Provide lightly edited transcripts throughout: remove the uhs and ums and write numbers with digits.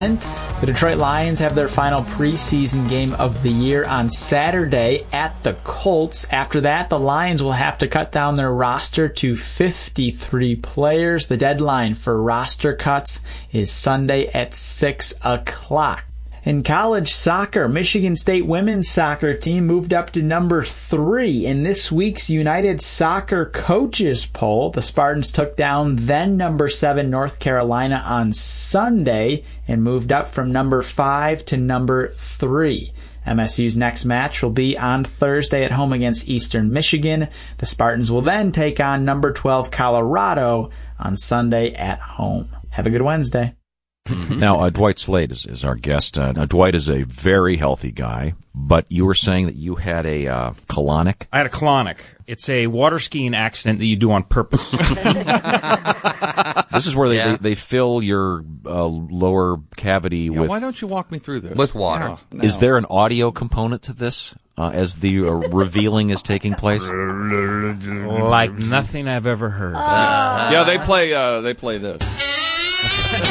The Detroit Lions have their final preseason game of the year on Saturday at the Colts. After that, the Lions will have to cut down their roster to 53 players. The deadline for roster cuts is Sunday at 6 o'clock. In college soccer, Michigan State women's soccer team moved up to number 3 in this week's United Soccer Coaches poll. The Spartans took down then number 7 North Carolina on Sunday and moved up from number 5 to number 3. MSU's next match will be on Thursday at home against Eastern Michigan. The Spartans will then take on number 12 Colorado on Sunday at home. Have a good Wednesday. Now, Dwight Slade is our guest. Now, Dwight is a very healthy guy, but you were saying that you had a colonic? I had a colonic. It's a water skiing accident that you do on purpose. This is where they fill your lower cavity with... Why don't you walk me through this? With water. No. Is there an audio component to this as the revealing is taking place? Like nothing I've ever heard. Yeah, they play this. There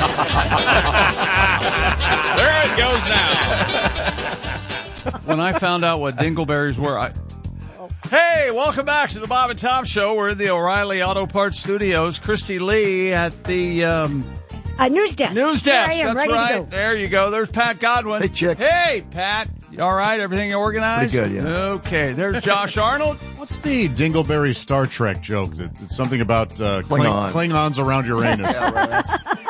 it goes now. When I found out what dingleberries were, Hey, welcome back to the Bob and Tom Show. We're in the O'Reilly Auto Parts Studios. Christy Lee at the news desk. News There desk. I am, That's ready right. to go. There you go. There's Pat Godwin. Hey, Chick. Hey, Pat. You all right? Everything organized? Pretty good, yeah. Okay. There's Josh Arnold. What's the Dingleberry Star Trek joke? It's something about Klingons around Uranus. Yeah, right,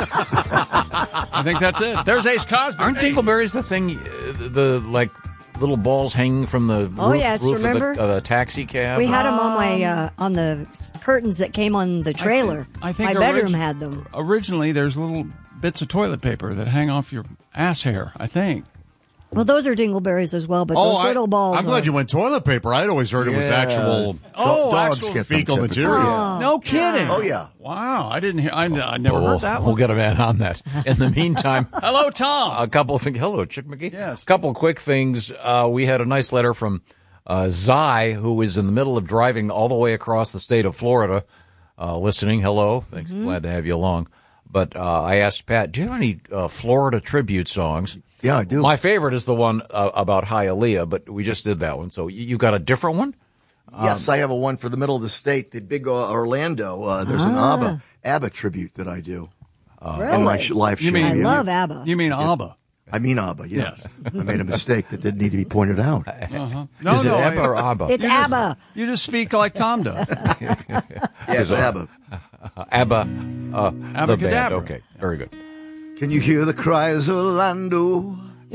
I think that's it. There's Ace Cosby. Aren't dingleberries the thing, the like little balls hanging from the roof remember? of the taxi cab? We had them on my on the curtains that came on the trailer. I think my bedroom had them. Originally, there's little bits of toilet paper that hang off your ass hair, I think. Well, those are dingleberries as well, but those little balls. I'm glad you went toilet paper. I'd always heard it was actual dogs actual get fecal them material. Oh, No kidding. Oh, yeah. Wow. I didn't hear. I never heard that We'll one. get a man on that. In the meantime, Hello, Tom. a couple of things. Hello, Chick McGee. Yes. A couple of quick things. We had a nice letter from Zai, who is in the middle of driving all the way across the state of Florida, listening. Hello. Thanks. Glad to have you along. But I asked Pat, do you have any Florida tribute songs? Yeah, I do. My favorite is the one about Hialeah, but we just did that one. So you got a different one? Yes, I have a one for the middle of the state, the big Orlando. There's an ABBA tribute that I do in my live show. I love ABBA. You mean ABBA? I mean ABBA, yeah. Yes. I made a mistake that didn't need to be pointed out. No, Is it ABBA or ABBA? It's ABBA. You just speak like Tom does. Yes, ABBA. ABBA, the band. Abracadabra. Okay, very good. Can you hear the cries of Orlando?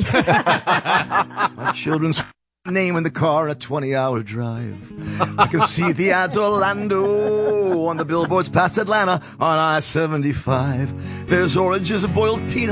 My children's name in the car, a 20-hour drive. I can see the ads Orlando on the billboards past Atlanta on I-75. There's oranges and boiled peanuts.